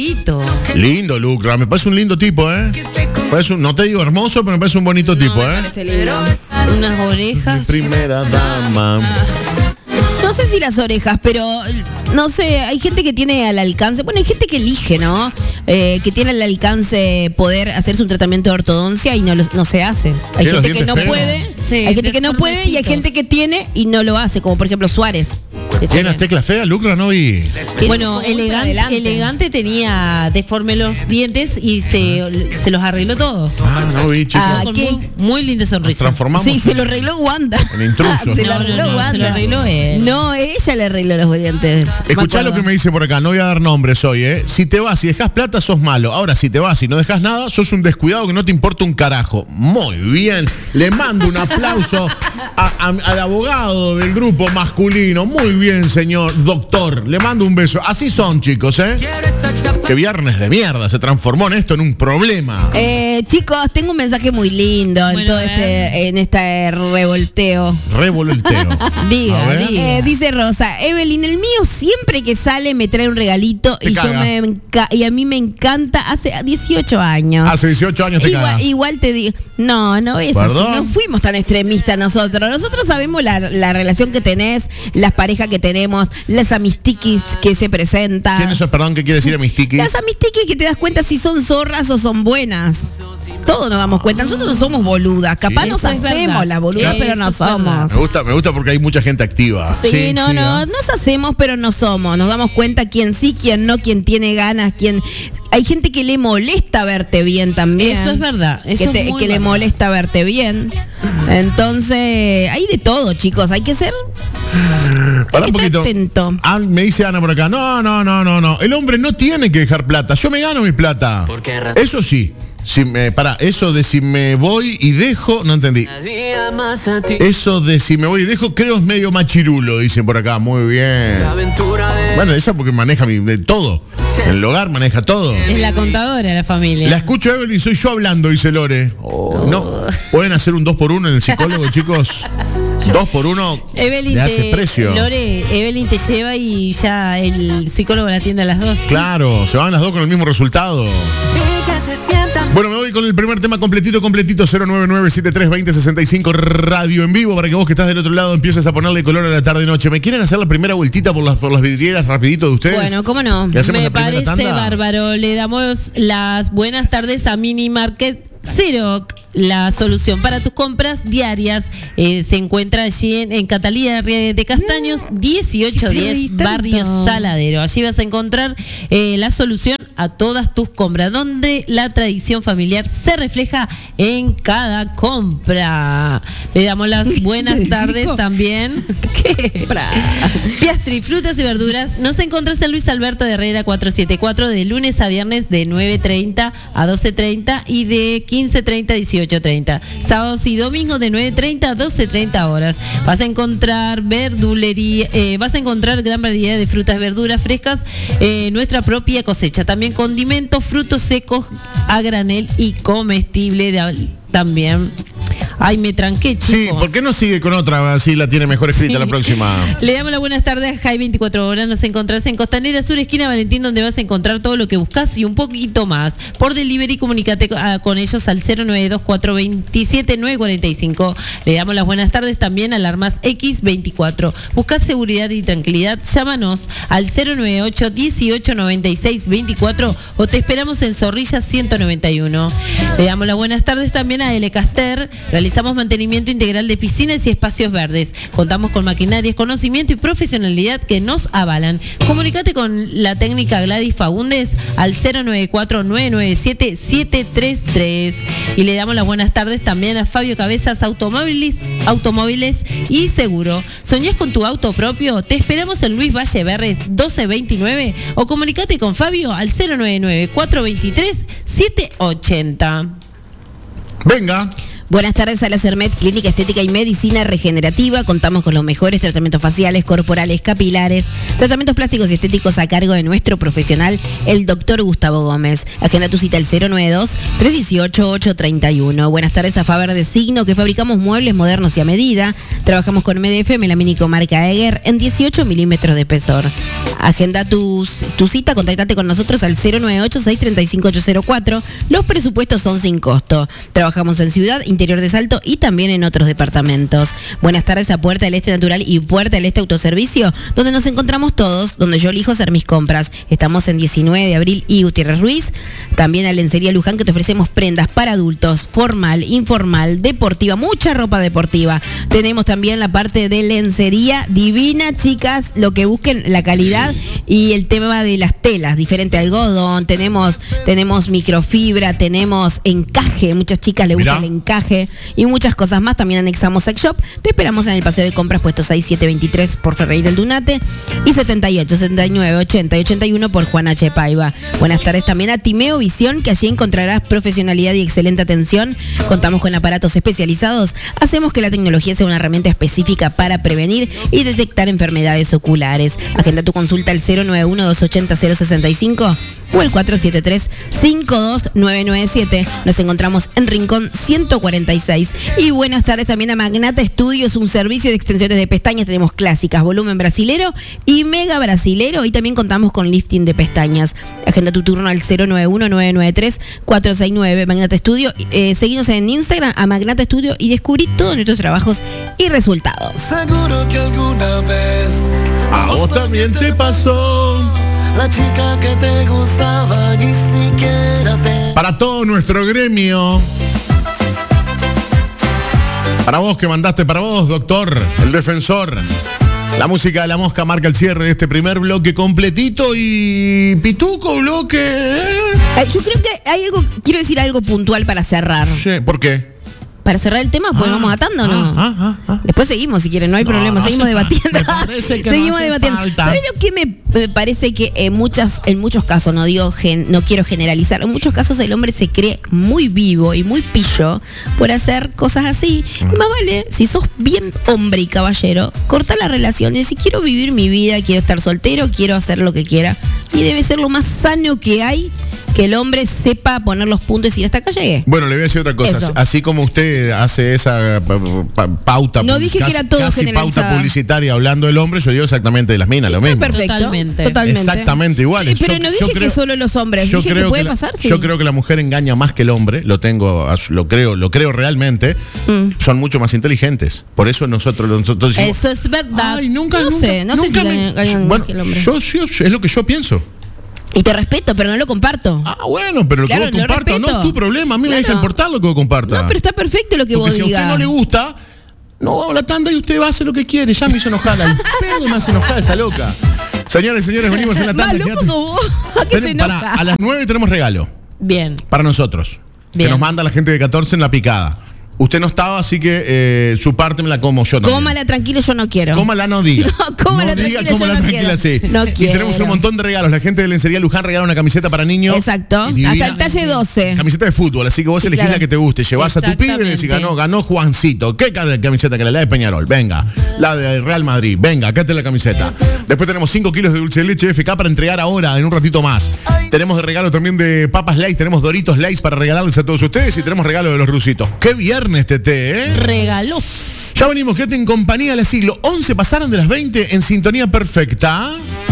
Lindo, Lucra. Me parece un lindo tipo, ¿eh? No te digo hermoso, pero me parece un bonito tipo, Me ¿eh? parece lindo. Unas orejas. Primera dama. No sé si las orejas, pero no sé, hay gente que tiene al alcance, bueno, hay gente que elige, ¿no? Que tiene al alcance poder hacerse un tratamiento de ortodoncia y no se hace. Hay ¿Qué, los gente que no dientes feos? puede, Sí, hay gente que no puede y hay deformecitos. gente que tiene y no lo hace, como por ejemplo Suárez. ¿Tiene las teclas feas, Lucra? No vi. Bueno, Tiene muy para adelante. elegante tenía deforme los dientes y se los arregló todos. No vi, chicos. Ah, Con ¿qué? muy linda Nos sonrisa. transformamos. Sí, se lo arregló Wanda. En intrusos. Se lo No, arregló no, Wanda. se lo arregló él. No, ella le arregló los dientes. Escuchá lo que me dice por acá, no voy a dar nombres hoy, ¿eh? Si te vas y dejas plata, sos malo. Ahora, si te vas y no dejas nada, sos un descuidado que no te importa un carajo. Muy bien. Le mando un aplauso al abogado del grupo masculino. Muy bien, señor doctor. Le mando un beso. Así son, chicos, ¿eh? Que viernes de mierda se transformó en esto, en un problema. Chicos, tengo un mensaje muy lindo en Bueno, todo a ver. en este revolteo. Revolteo. Diga, A ver. diga. Dice Rosa, Evelyn, el mío siempre que sale me trae un regalito Te y caga. y a mí me encanta hace 18 años. Hace 18 años te caga. Igual te digo, no es así, ¿Perdón? no fuimos tan extremistas nosotros. Nosotros sabemos la relación que tenés, las parejas que tenemos, las amistiquis que se presentan. ¿Quién es eso? Perdón, ¿qué quiere decir amistiquis? Las amistiquis que te das cuenta si son zorras o son buenas. Todos nos damos cuenta. Nosotros no somos boludas. Capaz Sí. nos Eso es hacemos verdad. las boludas, pero no Eso es somos. Me gusta porque hay mucha gente activa. Sí, no, nos hacemos, pero no somos. Nos damos cuenta quién sí, quién no, quién tiene ganas, quién. Hay gente que le molesta verte bien también. Eso es verdad. Eso es muy que le verdad. molesta verte bien. Entonces, hay de todo, chicos. Hay que ser. Pará un Está poquito. atento. Me dice Ana por acá. No. El hombre no tiene que dejar plata. Yo me gano mi plata. ¿Por qué razón? Eso sí. Eso de si me voy y dejo, no entendí. Día más a ti. Eso de si me voy y dejo, creo es medio machirulo, dicen por acá. Muy bien. La aventura de Bueno, esa porque maneja de todo. En el hogar maneja todo. Es la contadora de la familia. La escucho, Evelyn, soy yo hablando, dice Lore. No. ¿Pueden hacer un 2x1 en el psicólogo, chicos? 2x1 Evelyn le hace precio. Lore, Evelyn te lleva y ya el psicólogo la atiende a las 2. Claro, se van las dos con el mismo resultado. que te sientas. Bueno, me voy con el primer tema completito, 099-7320-65 radio en vivo para que vos que estás del otro lado empieces a ponerle color a la tarde-noche. ¿Me quieren hacer la primera vueltita por las vidrieras rapidito de ustedes? Bueno, ¿cómo no? ¿Le hacemos Me la primera parece tanda? bárbaro. Le damos las buenas tardes a Mini Market Xerox. La solución para tus compras diarias se encuentra allí en Catalina de Castaños, 1810, tanto. Barrio Saladero. Allí vas a encontrar la solución a todas tus compras, donde la tradición familiar se refleja en cada compra. Le damos las buenas tardes también. ¿Qué? Piastri, frutas y verduras. Nos encontrás en Luis Alberto de Herrera 474 de lunes a viernes de 9:30 a 12:30 y de 15:30 a 18:30. Sábados y domingos de 9:30 a 12:30 horas. Vas a encontrar verdulería, vas a encontrar gran variedad de frutas y verduras frescas, nuestra propia cosecha. También condimentos, frutos secos a granel y comestible también. Ay, me tranqué, chicos. Sí, ¿por qué no sigue con otra? Así la tiene mejor escrita Sí. la próxima. Le damos las buenas tardes a Jai 24 horas. Nos encontrás en Costanera Sur, esquina Valentín, donde vas a encontrar todo lo que buscas y un poquito más. Por delivery, comunícate con ellos al 092-427-945. Le damos las buenas tardes también a Alarmas X24. Buscad seguridad y tranquilidad. Llámanos al 098-1896-24 o te esperamos en Zorrilla 191. Le damos las buenas tardes también a L. Caster. Realizamos mantenimiento integral de piscinas y espacios verdes. Contamos con maquinarias, conocimiento y profesionalidad que nos avalan. Comunícate con la técnica Gladys Fagundes al 094-997-733. Y le damos las buenas tardes también a Fabio Cabezas Automóviles y Seguro. ¿Soñás con tu auto propio? Te esperamos en Luis Valle Berres 1229 o comunícate con Fabio al 099-423-780. Venga. Buenas tardes a la CERMED, Clínica Estética y Medicina Regenerativa. Contamos con los mejores tratamientos faciales, corporales, capilares, tratamientos plásticos y estéticos a cargo de nuestro profesional, el doctor Gustavo Gómez. Agenda tu cita al 092-318-831. Buenas tardes a Faber de Signo, que fabricamos muebles modernos y a medida. Trabajamos con MDF, melamínico marca Eger, en 18 milímetros de espesor. Agenda tu cita, contactate con nosotros al 098-635-804. Los presupuestos son sin costo. Trabajamos en Ciudad, Interior de Salto y también en otros departamentos. Buenas tardes a Puerta del Este Natural y Puerta del Este Autoservicio, donde nos encontramos todos, donde yo elijo hacer mis compras. Estamos en 19 de abril y Gutiérrez Ruiz. También a Lencería Luján, que te ofrecemos prendas para adultos, formal, informal, deportiva, mucha ropa deportiva. Tenemos también la parte de lencería divina, chicas, lo que busquen, la calidad y el tema de las telas, diferente algodón, tenemos microfibra, tenemos encaje, muchas chicas les gusta el encaje y muchas cosas más. También anexamos sex shop. Te esperamos en el Paseo de Compras, puesto 6723 por Ferreira El Dunate y 78, 79, 80 y 81 por Juan H. Paiva. Buenas tardes también a Timeo Visión, que allí encontrarás profesionalidad y excelente atención. Contamos con aparatos especializados. Hacemos que la tecnología sea una herramienta específica para prevenir y detectar enfermedades oculares. Agenda tu consulta al 091-280-065 o el 473-52997. Nos encontramos en Rincón 146. Y buenas tardes también a Magnata Estudios, un servicio de extensiones de pestañas. Tenemos clásicas, volumen brasilero y mega brasilero, y también contamos con lifting de pestañas. Agenda tu turno al 091-993-469. Magnata Estudio. Seguinos en Instagram a Magnata Estudio y descubrí todos nuestros trabajos y resultados. Seguro que alguna vez A vos también te pasó. la chica que te gustaba ni siquiera te... Para todo nuestro gremio. Para vos que mandaste, para vos, doctor, el defensor. La música de La Mosca marca el cierre de este primer bloque completito y pituco bloque. Yo creo que hay algo, quiero decir algo puntual para cerrar. Sí, ¿por qué? Para cerrar el tema, pues vamos atando, ¿no? Después seguimos, si quieren, no hay problema, seguimos debatiendo. Me parece que seguimos no hace debatiendo. falta. ¿Sabes lo que me parece que en muchos casos, no quiero generalizar, en muchos casos el hombre se cree muy vivo y muy pillo por hacer cosas así? Más vale, si sos bien hombre y caballero, corta la relación y decir, quiero vivir mi vida, quiero estar soltero, quiero hacer lo que quiera. Y debe ser lo más sano que hay, que el hombre sepa poner los puntos y decir, hasta acá llegué. Bueno, le voy a decir otra cosa. Eso. Así como usted hace esa pauta, No dije que era todo casi pauta generalizada. publicitaria hablando del hombre, yo digo exactamente de las minas, lo mismo. Perfecto. Totalmente. Exactamente iguales. Pero no dije que solo los hombres, yo dije que creo puede la- pasar, sí. Yo creo que la mujer engaña más que el hombre, lo creo realmente. Son mucho más inteligentes. Por eso nosotros decimos, Eso es verdad. ay, nunca No sé si engañan más bueno, que el hombre. yo es lo que yo pienso. Y te respeto, pero no lo comparto. Ah, bueno, pero lo Claro, que vos lo compartas no respeto. es tu problema. A mí me Claro. deja importar lo que vos compartas. No, pero está perfecto lo que Porque vos si a usted digas. no le gusta, no vamos a la tanda y usted va a hacer lo que quiere. Ya me hizo enojar. Al pedo me hace enojar esta loca. Señores, venimos en la Más tanda. loco Quédate. sos vos. ¿A qué se Pará, enoja? a las 9 tenemos regalo Bien. para nosotros. Bien. Que nos manda la gente de 14 en la picada. Usted no estaba, así que su parte me la como yo también. Cómala tranquilo, yo no quiero. Cómala, no diga. No, cómala no diga, tranquila, cómala yo no tranquila, quiero. sí. No y quiero. tenemos un montón de regalos. La gente de Lencería Luján regala una camiseta para niños. Exacto. Divina. Hasta el talle 12. Camiseta de fútbol, así que vos Sí, elegís claro. la que te guste. Llevas a tu pibe y le decís, ganó Juancito. ¿Qué camiseta? Que la de Peñarol. Venga. La de Real Madrid. Venga, acá está la camiseta. Después tenemos 5 kilos de dulce de leche FK para entregar ahora, en un ratito más. Tenemos de regalo también de papas Lays. Tenemos Doritos Lays para regalarles a todos ustedes. Y tenemos regalo de los rusitos. ¡Qué viernes, Tete, eh! Regaló. Ya venimos, quédate en compañía del siglo. 11 pasaron de las 20 en sintonía perfecta.